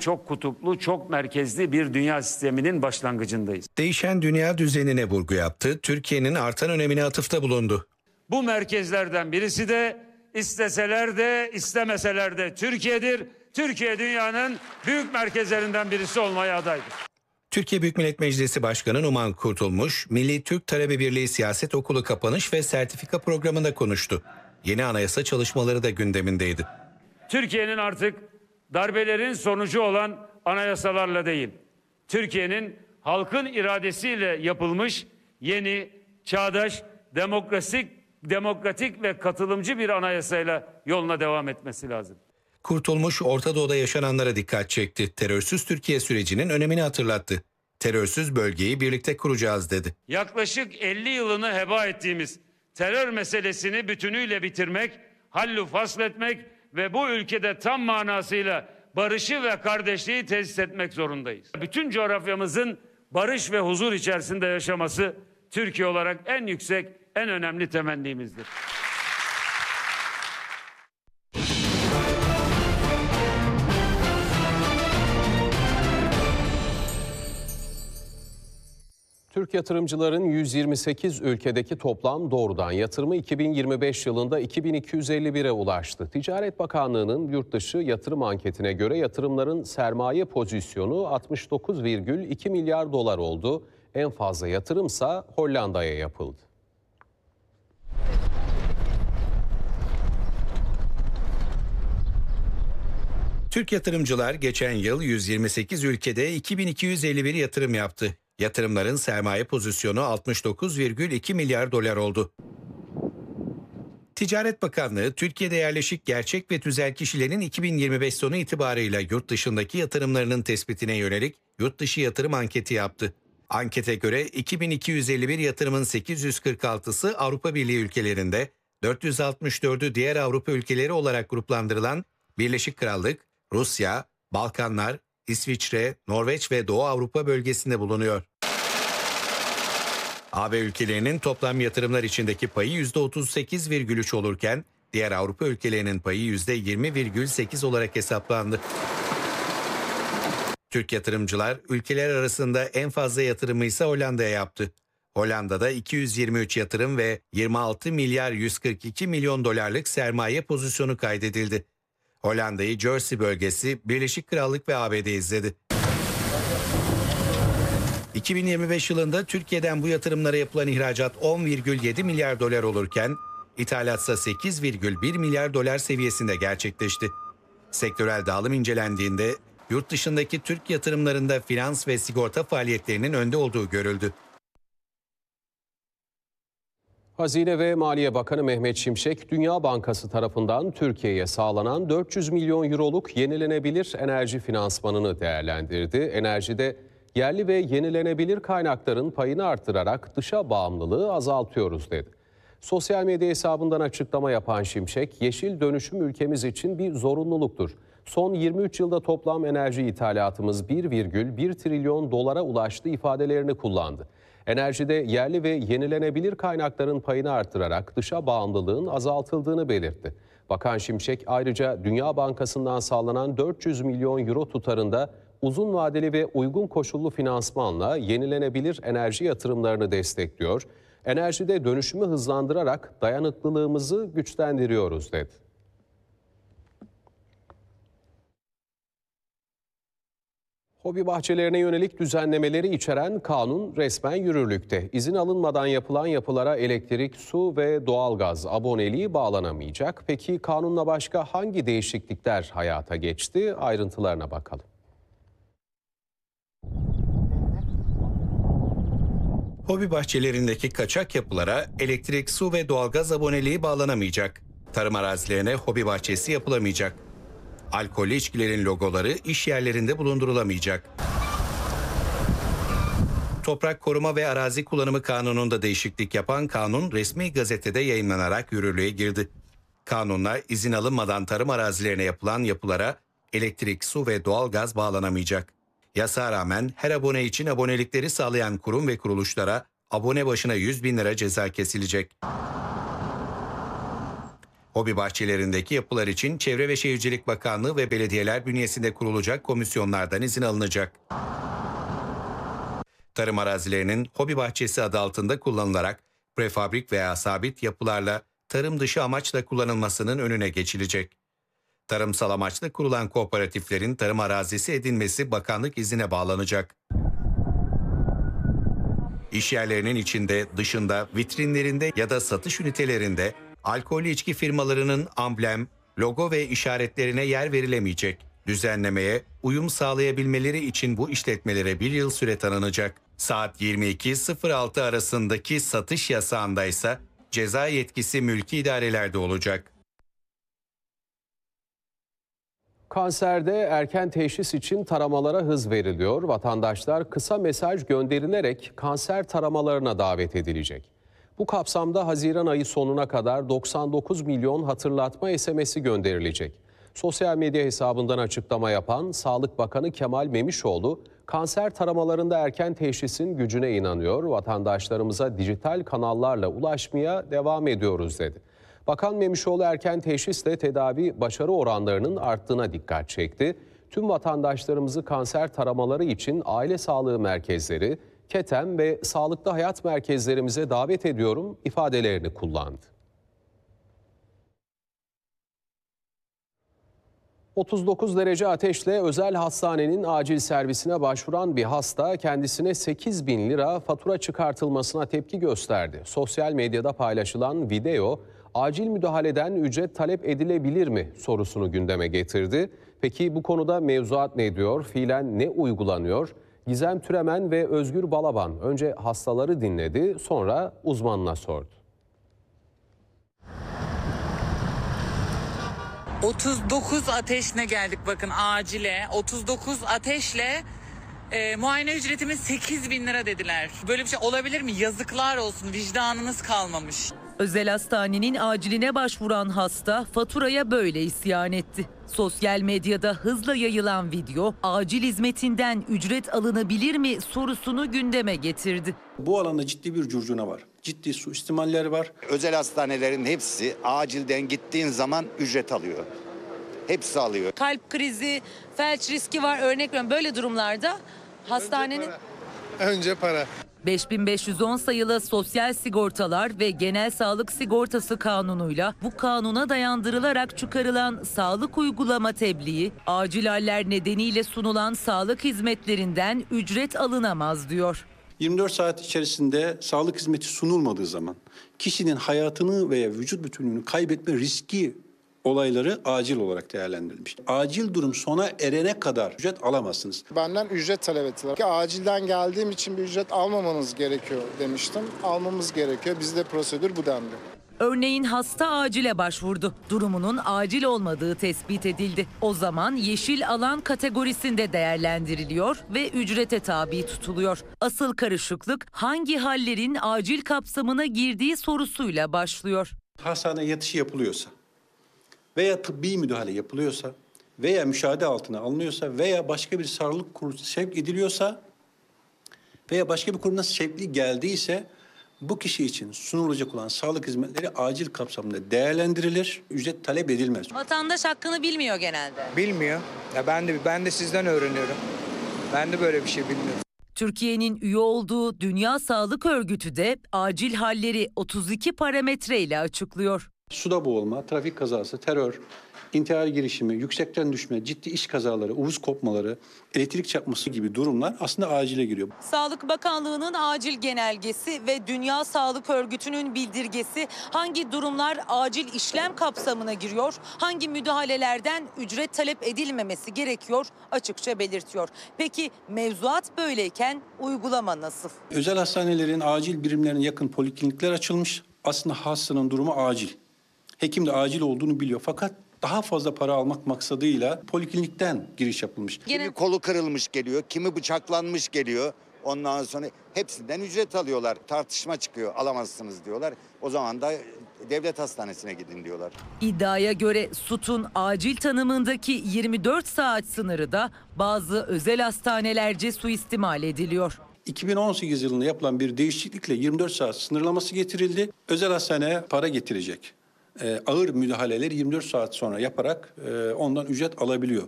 çok kutuplu, çok merkezli bir dünya sisteminin başlangıcındayız. Değişen dünya düzenine vurgu yaptı, Türkiye'nin artan önemine atıfta bulundu. Bu merkezlerden birisi de isteseler de istemeseler de Türkiye'dir. Türkiye dünyanın büyük merkezlerinden birisi olmaya adaydır. Türkiye Büyük Millet Meclisi Başkanı Numan Kurtulmuş, Milli Türk Talebe Birliği Siyaset Okulu kapanış ve sertifika programında konuştu. Yeni anayasa çalışmaları da gündemindeydi. Türkiye'nin artık darbelerin sonucu olan anayasalarla değil, Türkiye'nin halkın iradesiyle yapılmış yeni, çağdaş, demokratik ve katılımcı bir anayasayla yoluna devam etmesi lazım. Kurtulmuş, Orta Doğu'da yaşananlara dikkat çekti. Terörsüz Türkiye sürecinin önemini hatırlattı. Terörsüz bölgeyi birlikte kuracağız dedi. Yaklaşık 50 yılını heba ettiğimiz terör meselesini bütünüyle bitirmek, hallu fasletmek ve bu ülkede tam manasıyla barışı ve kardeşliği tesis etmek zorundayız. Bütün coğrafyamızın barış ve huzur içerisinde yaşaması Türkiye olarak en yüksek, en önemli temennimizdir. Türk yatırımcıların 128 ülkedeki toplam doğrudan yatırımı 2025 yılında 2251'e ulaştı. Ticaret Bakanlığı'nın yurtdışı yatırım anketine göre yatırımların sermaye pozisyonu 69,2 milyar dolar oldu. En fazla yatırımsa Hollanda'ya yapıldı. Türk yatırımcılar geçen yıl 128 ülkede 2251 yatırım yaptı. Yatırımların sermaye pozisyonu 69,2 milyar dolar oldu. Ticaret Bakanlığı, Türkiye'de yerleşik gerçek ve tüzel kişilerin 2025 sonu itibarıyla yurt dışındaki yatırımlarının tespitine yönelik yurt dışı yatırım anketi yaptı. Ankete göre 2251 yatırımın 846'sı Avrupa Birliği ülkelerinde, 464'ü diğer Avrupa ülkeleri olarak gruplandırılan Birleşik Krallık, Rusya, Balkanlar, İsviçre, Norveç ve Doğu Avrupa bölgesinde bulunuyor. AB ülkelerinin toplam yatırımlar içindeki payı %38,3 olurken diğer Avrupa ülkelerinin payı %20,8 olarak hesaplandı. Türk yatırımcılar ülkeler arasında en fazla yatırımı ise Hollanda'ya yaptı. Hollanda'da 223 yatırım ve 26 milyar 142 milyon dolarlık sermaye pozisyonu kaydedildi. Hollanda'yı Jersey bölgesi, Birleşik Krallık ve ABD izledi. 2025 yılında Türkiye'den bu yatırımlara yapılan ihracat 10,7 milyar dolar olurken ithalatsa 8,1 milyar dolar seviyesinde gerçekleşti. Sektörel dağılım incelendiğinde yurt dışındaki Türk yatırımlarında finans ve sigorta faaliyetlerinin önde olduğu görüldü. Hazine ve Maliye Bakanı Mehmet Şimşek, Dünya Bankası tarafından Türkiye'ye sağlanan 400 milyon euroluk yenilenebilir enerji finansmanını değerlendirdi. Enerjide yerli ve yenilenebilir kaynakların payını artırarak dışa bağımlılığı azaltıyoruz dedi. Sosyal medya hesabından açıklama yapan Şimşek, yeşil dönüşüm ülkemiz için bir zorunluluktur. Son 23 yılda toplam enerji ithalatımız 1,1 trilyon dolara ulaştı ifadelerini kullandı. Enerjide yerli ve yenilenebilir kaynakların payını artırarak dışa bağımlılığın azaltıldığını belirtti. Bakan Şimşek ayrıca Dünya Bankası'ndan sağlanan 400 milyon euro tutarında uzun vadeli ve uygun koşullu finansmanla yenilenebilir enerji yatırımlarını destekliyor. Enerjide dönüşümü hızlandırarak dayanıklılığımızı güçlendiriyoruz dedi. Hobi bahçelerine yönelik düzenlemeleri içeren kanun resmen yürürlükte. İzin alınmadan yapılan yapılara elektrik, su ve doğalgaz aboneliği bağlanamayacak. Peki kanunla başka hangi değişiklikler hayata geçti? Ayrıntılarına bakalım. Hobi bahçelerindeki kaçak yapılara elektrik, su ve doğalgaz aboneliği bağlanamayacak. Tarım arazilerine hobi bahçesi yapılamayacak. Alkollü içkilerin logoları iş yerlerinde bulundurulamayacak. Toprak Koruma ve Arazi Kullanımı Kanunu'nda değişiklik yapan kanun resmi gazetede yayınlanarak yürürlüğe girdi. Kanunla izin alınmadan tarım arazilerine yapılan yapılara elektrik, su ve doğalgaz bağlanamayacak. Yasağa rağmen her abone için abonelikleri sağlayan kurum ve kuruluşlara abone başına 100 bin lira ceza kesilecek. Hobi bahçelerindeki yapılar için Çevre ve Şehircilik Bakanlığı ve belediyeler bünyesinde kurulacak komisyonlardan izin alınacak. Tarım arazilerinin hobi bahçesi adı altında kullanılarak prefabrik veya sabit yapılarla tarım dışı amaçla kullanılmasının önüne geçilecek. Tarımsal amaçla kurulan kooperatiflerin tarım arazisi edinmesi bakanlık iznine bağlanacak. İş yerlerinin içinde, dışında, vitrinlerinde ya da satış ünitelerinde alkollü içki firmalarının amblem, logo ve işaretlerine yer verilemeyecek. Düzenlemeye uyum sağlayabilmeleri için bu işletmelere 1 yıl süre tanınacak. Saat 22.06 arasındaki satış yasağında ise ceza yetkisi mülki idarelerde olacak. Kanserde erken teşhis için taramalara hız veriliyor. Vatandaşlar kısa mesaj gönderilerek kanser taramalarına davet edilecek. Bu kapsamda Haziran ayı sonuna kadar 99 milyon hatırlatma SMS'i gönderilecek. Sosyal medya hesabından açıklama yapan Sağlık Bakanı Kemal Memişoğlu, kanser taramalarında erken teşhisin gücüne inanıyor. Vatandaşlarımıza dijital kanallarla ulaşmaya devam ediyoruz dedi. Bakan Memişoğlu erken teşhisle tedavi başarı oranlarının arttığına dikkat çekti. Tüm vatandaşlarımızı kanser taramaları için aile sağlığı merkezleri, KETEM ve sağlıklı hayat merkezlerimize davet ediyorum ifadelerini kullandı. 39 derece ateşle özel hastanenin acil servisine başvuran bir hasta kendisine 8.000 lira fatura çıkartılmasına tepki gösterdi. Sosyal medyada paylaşılan video, acil müdahaleden ücret talep edilebilir mi sorusunu gündeme getirdi. Peki bu konuda mevzuat ne diyor, fiilen ne uygulanıyor? Gizem Türemen ve Özgür Balaban önce hastaları dinledi, sonra uzmanına sordu. 39 ateşine geldik bakın acile. 39 ateşle muayene ücretimiz 8.000 lira dediler. Böyle bir şey olabilir mi? Yazıklar olsun, vicdanınız kalmamış. Özel hastanenin aciline başvuran hasta faturaya böyle isyan etti. Sosyal medyada hızla yayılan video acil hizmetinden ücret alınabilir mi sorusunu gündeme getirdi. Bu alanda ciddi bir curcuna var. Ciddi suistimaller var. Özel hastanelerin hepsi acilden gittiğin zaman ücret alıyor. Hepsi alıyor. Kalp krizi, felç riski var, örnek veriyorum. Böyle durumlarda hastanenin... Önce para. 5510 sayılı Sosyal Sigortalar ve Genel Sağlık Sigortası Kanunu'yla bu kanuna dayandırılarak çıkarılan sağlık uygulama tebliği, acil haller nedeniyle sunulan sağlık hizmetlerinden ücret alınamaz diyor. 24 saat içerisinde sağlık hizmeti sunulmadığı zaman kişinin hayatını veya vücut bütünlüğünü kaybetme riski olayları acil olarak değerlendirilmiş. Acil durum sona erene kadar ücret alamazsınız. Benden ücret talep ettiler. Acilden geldiğim için bir ücret almamanız gerekiyor demiştim. Almamız gerekiyor. Bizde prosedür bu dendi. Örneğin hasta acile başvurdu. Durumunun acil olmadığı tespit edildi. O zaman yeşil alan kategorisinde değerlendiriliyor ve ücrete tabi tutuluyor. Asıl karışıklık hangi hallerin acil kapsamına girdiği sorusuyla başlıyor. Hastane yatışı yapılıyorsa veya tıbbi müdahale yapılıyorsa veya müşahede altına alınıyorsa veya başka bir sağlık kuruluşuna sevk ediliyorsa veya başka bir kurumdan sevkli geldiyse bu kişi için sunulacak olan sağlık hizmetleri acil kapsamında değerlendirilir, ücret talep edilmez. Vatandaş hakkını bilmiyor genelde. Bilmiyor. Ya ben de sizden öğreniyorum. Ben de böyle bir şey bilmiyorum. Türkiye'nin üye olduğu Dünya Sağlık Örgütü de acil halleri 32 parametreyle açıklıyor. Suda boğulma, trafik kazası, terör, intihar girişimi, yüksekten düşme, ciddi iş kazaları, uvuz kopmaları, elektrik çarpması gibi durumlar aslında acile giriyor. Sağlık Bakanlığı'nın acil genelgesi ve Dünya Sağlık Örgütü'nün bildirgesi hangi durumlar acil işlem kapsamına giriyor, hangi müdahalelerden ücret talep edilmemesi gerekiyor açıkça belirtiyor. Peki mevzuat böyleyken uygulama nasıl? Özel hastanelerin acil birimlerine yakın poliklinikler açılmış. Aslında hastanın durumu acil. Hekim de acil olduğunu biliyor fakat daha fazla para almak maksadıyla poliklinikten giriş yapılmış. Kimi kolu kırılmış geliyor, kimi bıçaklanmış geliyor. Ondan sonra hepsinden ücret alıyorlar. Tartışma çıkıyor, alamazsınız diyorlar. O zaman da devlet hastanesine gidin diyorlar. İddiaya göre SUT'un acil tanımındaki 24 saat sınırı da bazı özel hastanelerce suistimal ediliyor. 2018 yılında yapılan bir değişiklikle 24 saat sınırlaması getirildi. Özel hastaneye para getirecek ağır müdahaleleri 24 saat sonra yaparak ondan ücret alabiliyor.